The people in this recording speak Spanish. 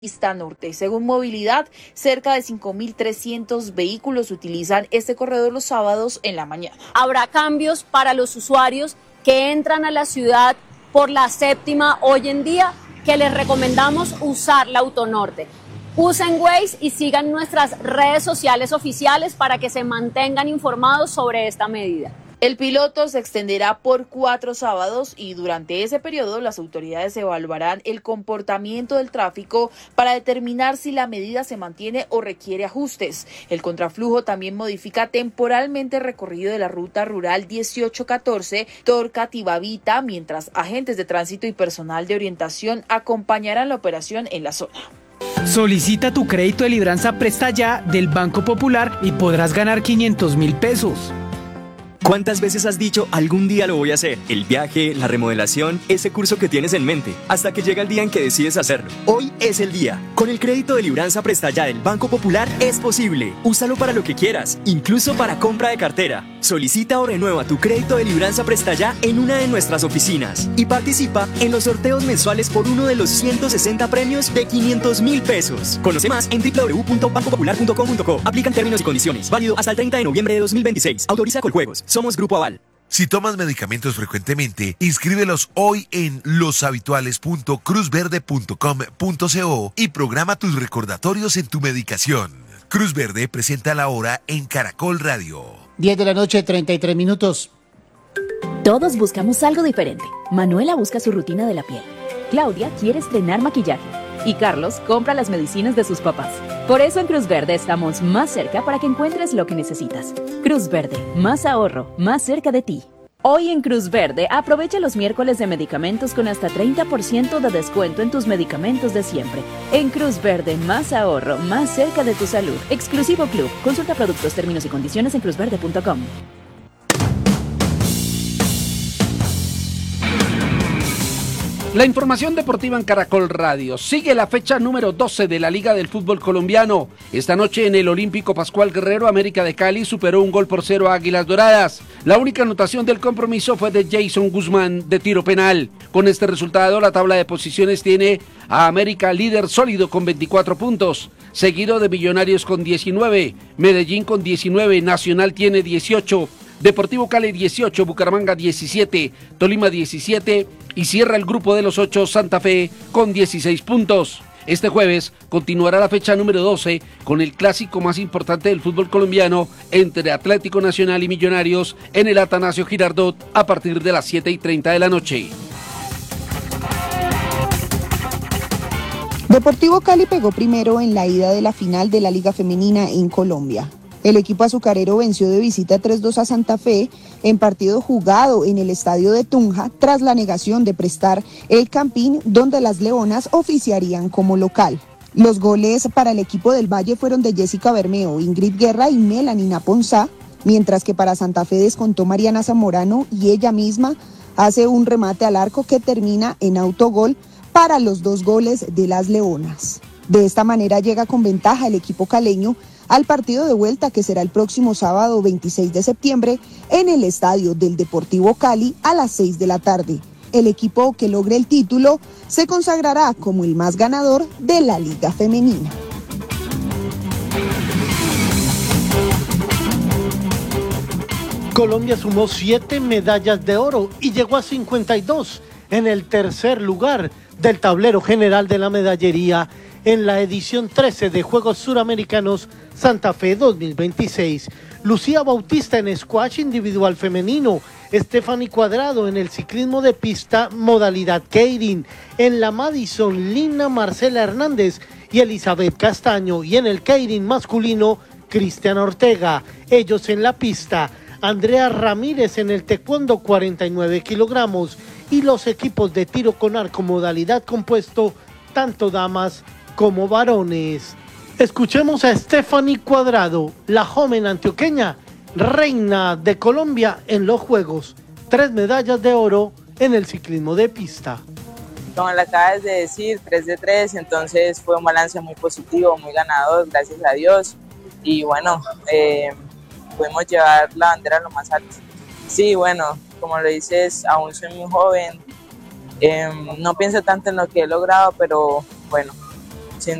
Pista Norte. Según Movilidad, cerca de 5.300 vehículos utilizan este corredor los sábados en la mañana. Habrá cambios para los usuarios que entran a la ciudad por la séptima hoy en día, que les recomendamos usar la Autonorte. Usen Waze y sigan nuestras redes sociales oficiales para que se mantengan informados sobre esta medida. El piloto se extenderá por 4 sábados y durante ese periodo las autoridades evaluarán el comportamiento del tráfico para determinar si la medida se mantiene o requiere ajustes. El contraflujo también modifica temporalmente el recorrido de la ruta rural 1814 Torca-Tibavita, mientras agentes de tránsito y personal de orientación acompañarán la operación en la zona. Solicita tu crédito de Libranza Presta Ya del Banco Popular y podrás ganar 500.000 pesos. ¿Cuántas veces has dicho algún día lo voy a hacer? El viaje, la remodelación, ese curso que tienes en mente, hasta que llega el día en que decides hacerlo. Hoy es el día. Con el crédito de Libranza Presta Ya del Banco Popular es posible. Úsalo para lo que quieras, incluso para compra de cartera. Solicita o renueva tu crédito de Libranza Presta Ya en una de nuestras oficinas y participa en los sorteos mensuales por uno de los 160 premios de 500.000 pesos. Conoce más en www.bancopopular.com.co. Aplican términos y condiciones. Válido hasta el 30 de noviembre de 2026. Autoriza Coljuegos. Somos Grupo Aval. Si tomas medicamentos frecuentemente, inscríbelos hoy en loshabituales.cruzverde.com.co y programa tus recordatorios en tu medicación. Cruz Verde presenta la hora en Caracol Radio. 10 de la noche, 33 minutos. Todos buscamos algo diferente. Manuela busca su rutina de la piel. Claudia quiere estrenar maquillaje. Y Carlos compra las medicinas de sus papás. Por eso en Cruz Verde estamos más cerca para que encuentres lo que necesitas. Cruz Verde, más ahorro, más cerca de ti. Hoy en Cruz Verde, aprovecha los miércoles de medicamentos con hasta 30% de descuento en tus medicamentos de siempre. En Cruz Verde, más ahorro, más cerca de tu salud. Exclusivo Club. Consulta productos, términos y condiciones en cruzverde.com. La información deportiva en Caracol Radio. Sigue la fecha número 12 de la Liga del Fútbol Colombiano. Esta noche en el Olímpico Pascual Guerrero, América de Cali superó 1-0 a Águilas Doradas. La única anotación del compromiso fue de Jason Guzmán de tiro penal. Con este resultado, la tabla de posiciones tiene a América líder sólido con 24 puntos, seguido de Millonarios con 19, Medellín con 19, Nacional tiene 18, Deportivo Cali 18, Bucaramanga 17, Tolima 17 y cierra el grupo de los 8 Santa Fe con 16 puntos. Este jueves continuará la fecha número 12 con el clásico más importante del fútbol colombiano entre Atlético Nacional y Millonarios en el Atanasio Girardot a partir de las 7:30 de la noche. Deportivo Cali pegó primero en la ida de la final de la Liga Femenina en Colombia. El equipo azucarero venció de visita 3-2 a Santa Fe en partido jugado en el estadio de Tunja tras la negación de prestar el Campín, donde las Leonas oficiarían como local. Los goles para el equipo del Valle fueron de Jessica Bermeo, Ingrid Guerra y Melanina Ponzá, mientras que para Santa Fe descontó Mariana Zamorano y ella misma hace un remate al arco que termina en autogol para los 2 goles de las Leonas. De esta manera llega con ventaja el equipo caleño al partido de vuelta que será el próximo sábado 26 de septiembre en el estadio del Deportivo Cali a las 6 de la tarde. El equipo que logre el título se consagrará como el más ganador de la Liga Femenina. Colombia sumó 7 medallas de oro y llegó a 52 en el tercer lugar del tablero general de la medallería en la edición 13 de Juegos Suramericanos Santa Fe 2026. Lucía Bautista en squash individual femenino, Stephanie Cuadrado en el ciclismo de pista modalidad Keirin, en la Madison Lina Marcela Hernández y Elizabeth Castaño, y en el Keirin masculino Cristian Ortega, ellos en la pista, Andrea Ramírez en el taekwondo 49 kilogramos y los equipos de tiro con arco modalidad compuesto, tanto damas como varones. Escuchemos a Stephanie Cuadrado, la joven antioqueña, reina de Colombia en los Juegos, 3 medallas de oro en el ciclismo de pista. Como le acabas de decir, 3 de 3, entonces fue un balance muy positivo, muy ganador, gracias a Dios, y bueno, pudimos llevar la bandera a lo más alto. Sí, bueno, como lo dices, aún soy muy joven, no pienso tanto en lo que he logrado, pero bueno,